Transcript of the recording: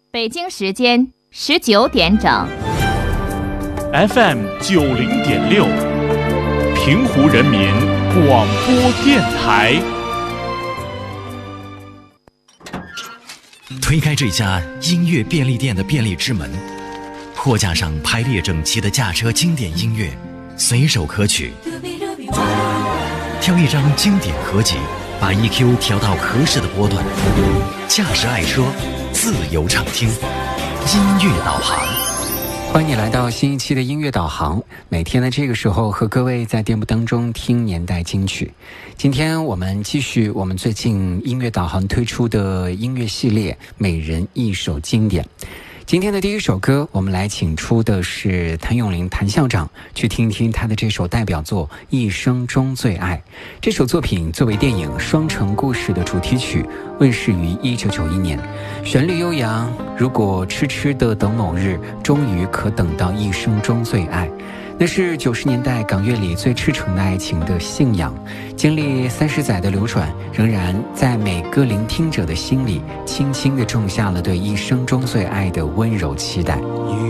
北京时间19点整。 FM 90.6，平湖人民广播电台。 推开这家音乐便利店的便利之门，货架上排列整齐的驾车经典音乐，随手可取。挑一张经典合集，把 EQ 调到合适的波段。驾驶爱说，自由畅听，音乐导航。 欢迎你来到新一期的音乐导航，每天的这个时候和各位在电波当中听年代金曲。今天我们继续我们最近音乐导航推出的音乐系列，每人一首经典。今天的第一首歌，我们来请出的是谭咏麟谭校长，去听听他的这首代表作《一生中最爱》。这首作品作为电影《双城故事》的主题曲，问世于1991年，旋律悠扬。如果痴痴地等某日，终于可等到一生中最爱。那是90年代港乐里最赤诚的爱情的信仰，经历30载的流转，仍然在每个聆听者的心里轻轻地种下了对一生中最爱的温柔期待。